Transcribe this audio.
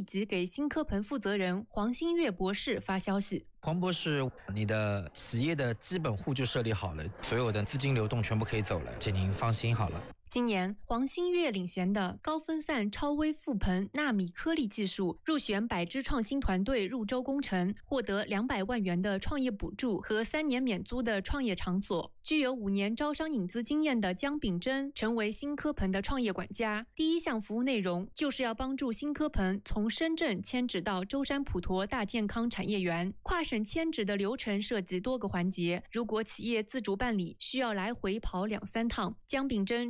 立即给新科鹏负责人黄新月博士发消息。 黄博士，你的企业的基本户就设立好了，所有的资金流动全部可以走了，请您放心好了。 今年，黄新月领衔的高分散超微覆盆纳米颗粒技术入选100支创新团队入州工程，获得200万元的创业补助和3年免租的创业场所。具有5年招商引资经验的江秉珍成为新科鹏的创业管家。第一项服务内容就是要帮助新科鹏从深圳迁址到舟山普陀大健康产业园。跨省迁址的流程涉及多个环节，如果企业自主办理，需要来回跑2-3趟。江秉珍